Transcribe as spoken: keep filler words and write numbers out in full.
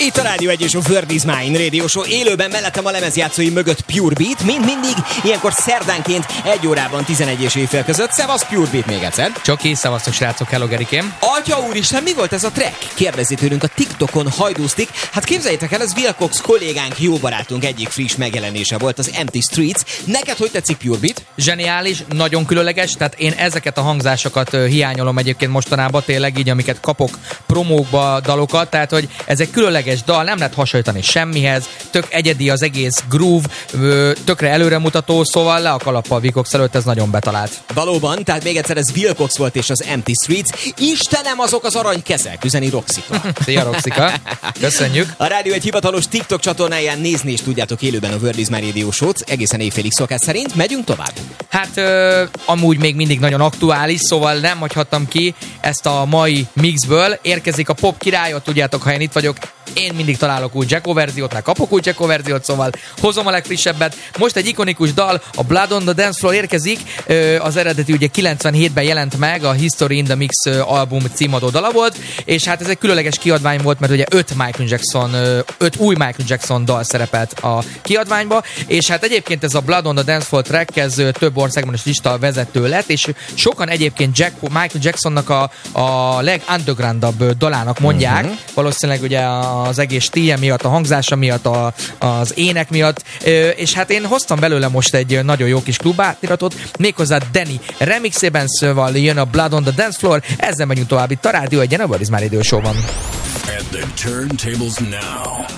Itt a Rádió egy és a World is Mine Radio Show. Élőben mellettem a lemezjátszói mögött Pure Beat, mint mindig, ilyenkor szerdánként egy órában tizenegy és éjfél között. Szevasz Pure Beat még egyszer. Csoki, szevasztok srácok, hello Gerikém. Atya úristen, mi volt ez a track? Kérdezi tőlünk a TikTokon hajdúztik. Hát képzeljétek el, ez Will Cox kollégánk, jó barátunk egyik friss megjelenése volt, az Empty Streets. Neked hogy tetszik Pure Beat? Zseniális, nagyon különleges, tehát én ezeket a hangzásokat uh, hiányolom egyébként mostanában tényleg így, amiket kapok promókba, dalokat, tehát hogy ez egy különleges dal, nem lehet hasonlítani semmihez, tök egyedi az egész groove, uh, tökre előremutató, szóval le a kalappal Will Cox előtt, ez nagyon betalált. Valóban, tehát még egyszer ez Will Cox volt és az Empty Streets. Istenem, azok az aranykezek, üzeni Roxika. Szia Roxika, köszönjük. A Rádió egy hivatalos TikTok csatornáján nézni is tudjátok élőben a World is Mine Radio Show-t, egészen éjfélig szokás szerint. Megyünk tovább. Hát ö, amúgy még mindig nagyon aktuális, szóval nem hagyhattam ki ezt a mai mixből. Érkezik a pop királyot, tudjátok, ha én itt vagyok, én mindig találok új Jacko verziót, meg kapok új Jacko verziót, szóval hozom a legfrissebbet. Most egy ikonikus dal, a Blood on the Dance Floor érkezik, az eredeti ugye kilencvenhétben jelent meg, a History in the Mix album címadó dala volt, és hát ez egy különleges kiadvány volt, mert ugye öt Michael Jackson, öt új Michael Jackson dal szerepelt a kiadványba, és hát egyébként ez a Blood on the Dance Floor track, ez több országban is lista vezető lett, és sokan egyébként Jack, Michael Jacksonnak a, a legundergroundabb dalának mondják, uh-huh. valószínűleg ugye az egész stílje miatt, a hangzása miatt, a, az ének miatt, és hát én hoztam belőle most egy nagyon jó kis klubátiratot, méghozzá Danny remixében, szóval jön a Blood on the Dance Floor, ezzel megyünk tovább itt a Rádió egyen, a World is Mine Radio Show-ban. At the turntables now.